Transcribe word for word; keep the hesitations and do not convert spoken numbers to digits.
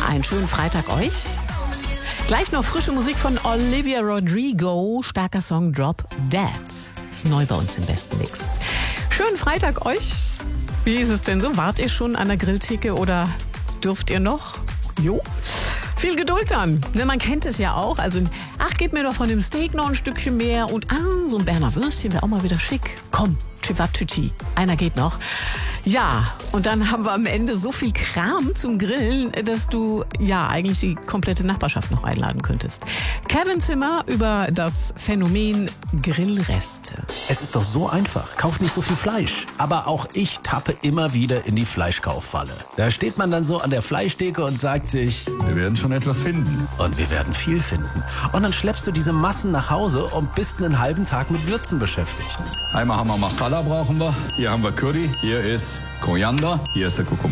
einen schönen Freitag euch. Gleich noch frische Musik von Olivia Rodrigo. Starker Song Drop Dead. Ist neu bei uns im besten Mix. Schönen Freitag euch. Wie ist es denn so? Wart ihr schon an der Grilltheke oder dürft ihr noch? Jo. Viel Geduld dann. Ne, man kennt es ja auch. Also, ach, gebt mir doch von dem Steak noch ein Stückchen mehr. Und ah, so ein Berner Würstchen wäre auch mal wieder schick. Komm, Chivatucci. Einer geht noch. Ja, und dann haben wir am Ende so viel Kram zum Grillen, dass du ja eigentlich die komplette Nachbarschaft noch einladen könntest. Kevin Zimmer über das Phänomen Grillreste. Es ist doch so einfach. Kauf nicht so viel Fleisch. Aber auch ich tappe immer wieder in die Fleischkauffalle. Da steht man dann so an der Fleischtheke und sagt sich, wir werden schon etwas finden. Und wir werden viel finden. Und dann schleppst du diese Massen nach Hause und bist einen halben Tag mit Würzen beschäftigt. Einmal haben wir Masala brauchen wir. Hier haben wir Curry. Hier ist Koriander. Hier ist der Kurkuma.